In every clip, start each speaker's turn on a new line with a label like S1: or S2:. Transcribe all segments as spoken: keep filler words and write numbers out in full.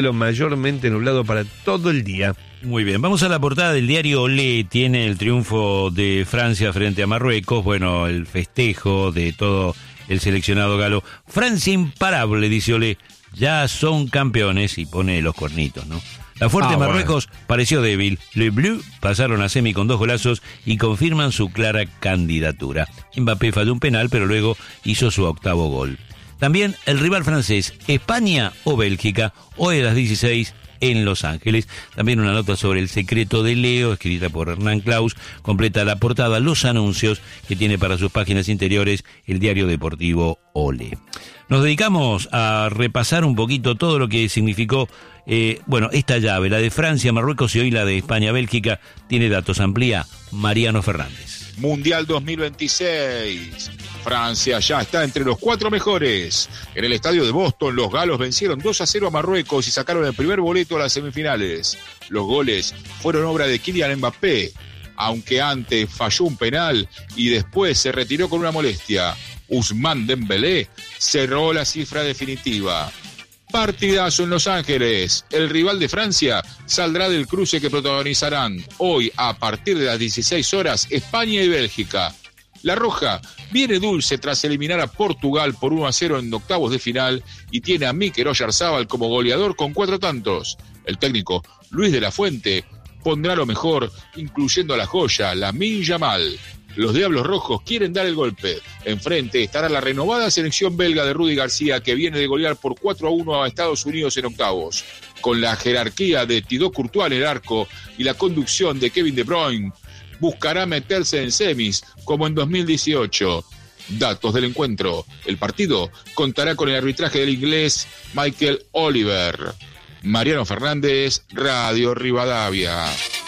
S1: mayormente nublado para todo el día.
S2: Muy bien, vamos a la portada del diario Olé. Tiene el triunfo de Francia frente a Marruecos, bueno, el festejo de todo el seleccionado galo. Francia imparable, dice Olé, ya son campeones, y pone los cuernitos, ¿no? La fuerte
S1: ah,
S2: Marruecos
S1: bueno.
S2: pareció débil. Les Bleus pasaron a semi con dos golazos y confirman su clara candidatura. Mbappé falló un penal, pero luego hizo su octavo gol. También el rival francés, España o Bélgica, hoy a las dieciséis en Los Ángeles. También una nota sobre el secreto de Leo, escrita por Hernán Claus, completa la portada los anuncios que tiene para sus páginas interiores el diario deportivo Olé. Nos dedicamos a repasar un poquito todo lo que significó, eh, bueno, esta llave, la de Francia, Marruecos y hoy la de España, Bélgica. Tiene datos, amplía Mariano Fernández.
S3: Mundial dos mil veintiséis. Francia ya está entre los cuatro mejores. En el estadio de Boston, los galos vencieron dos a cero a Marruecos y sacaron el primer boleto a las semifinales. Los goles fueron obra de Kylian Mbappé, aunque antes falló un penal y después se retiró con una molestia. Ousmane Dembélé cerró la cifra definitiva. Partidazo en Los Ángeles. El rival de Francia saldrá del cruce que protagonizarán hoy a partir de las dieciséis horas España y Bélgica. La Roja viene dulce tras eliminar a Portugal por uno a cero en octavos de final y tiene a Mikel Oyarzabal como goleador con cuatro tantos. El técnico Luis de la Fuente pondrá lo mejor, incluyendo a la joya, Lamine Yamal. Los Diablos Rojos quieren dar el golpe. Enfrente estará la renovada selección belga de Rudy García, que viene de golear por cuatro a uno a Estados Unidos en octavos. Con la jerarquía de Thibaut Courtois en el arco y la conducción de Kevin De Bruyne, buscará meterse en semis como en dos mil dieciocho. Datos del encuentro. El partido contará con el arbitraje del inglés Michael Oliver. Mariano Fernández, Radio Rivadavia.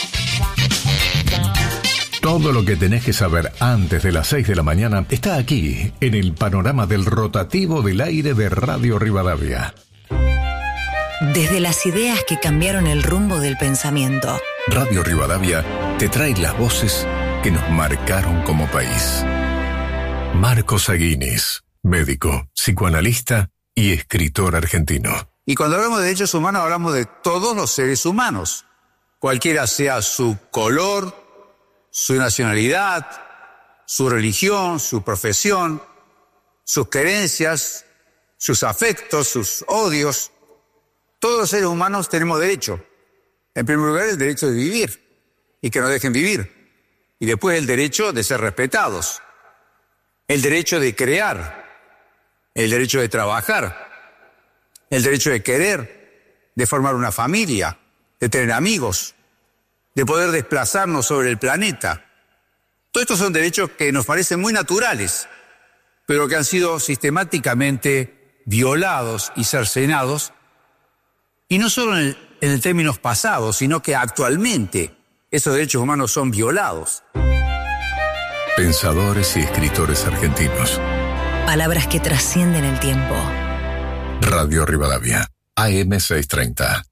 S4: Todo lo que tenés que saber antes de las seis de la mañana está aquí, en el panorama del rotativo del aire de Radio Rivadavia.
S5: Desde las ideas que cambiaron el rumbo del pensamiento,
S4: Radio Rivadavia te trae las voces que nos marcaron como país. Marcos Aguinis, médico, psicoanalista y escritor argentino.
S6: Y cuando hablamos de derechos humanos hablamos de todos los seres humanos, cualquiera sea su color, su nacionalidad, su religión, su profesión, sus creencias, sus afectos, sus odios. Todos los seres humanos tenemos derecho. En primer lugar, el derecho de vivir y que nos dejen vivir. Y después el derecho de ser respetados. El derecho de crear. El derecho de trabajar. El derecho de querer, de formar una familia, de tener amigos, de poder desplazarnos sobre el planeta. Todos estos son derechos que nos parecen muy naturales, pero que han sido sistemáticamente violados y cercenados, y no solo en, el, en el términos pasados, sino que actualmente esos derechos humanos son violados.
S4: Pensadores y escritores argentinos.
S5: palabras que trascienden el tiempo.
S4: Radio Rivadavia, A M seiscientos treinta.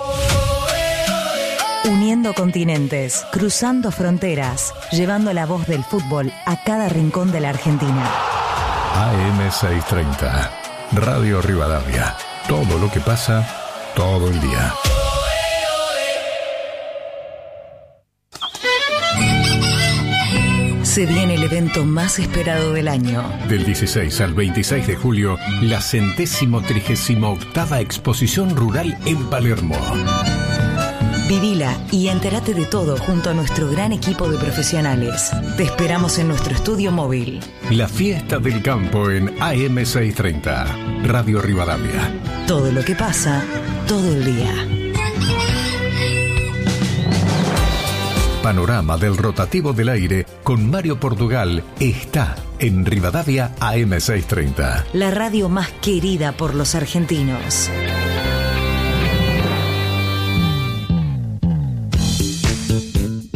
S5: Uniendo continentes, cruzando fronteras, llevando la voz del fútbol a cada rincón de la Argentina.
S4: A M seiscientos treinta, Radio Rivadavia. Todo lo que pasa, todo el día.
S5: Se viene el evento más esperado del año.
S4: Del dieciséis al veintiséis de julio, la centésimo trigésimo octava Exposición Rural en Palermo.
S5: Vivila y entérate de todo junto a nuestro gran equipo de profesionales. Te esperamos en nuestro estudio móvil.
S4: La fiesta del campo en A M seiscientos treinta, Radio Rivadavia.
S5: Todo lo que pasa, todo el día.
S4: Panorama del rotativo del aire con Mario Portugal está en Rivadavia A M seiscientos treinta.
S5: La radio más querida por los argentinos.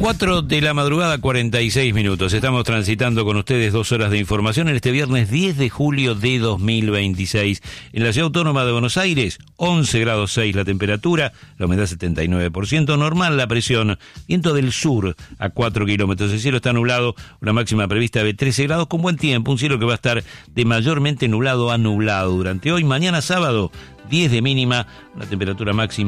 S2: cuatro de la madrugada, cuarenta y seis minutos. Estamos transitando con ustedes dos horas de información en este viernes diez de julio de dos mil veintiséis. En la Ciudad Autónoma de Buenos Aires, once grados seis la temperatura, la humedad setenta y nueve por ciento, normal la presión, viento del sur a cuatro kilómetros. El cielo está nublado, una máxima prevista de trece grados con buen tiempo, un cielo que va a estar de mayormente nublado a nublado durante hoy. Mañana sábado, diez de mínima, una temperatura máxima